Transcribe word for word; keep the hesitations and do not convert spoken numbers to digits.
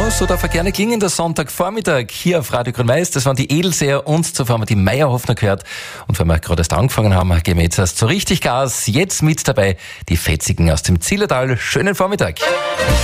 So darf er gerne klingen, der Sonntagvormittag hier auf Radio Grün-Mais. Das waren die Edelseher und zuvor haben wir die Meierhoffner gehört. Und weil wir gerade erst angefangen haben, gehen wir jetzt erst so richtig Gas. Jetzt mit dabei die Fetzigen aus dem Zillertal. Schönen Vormittag.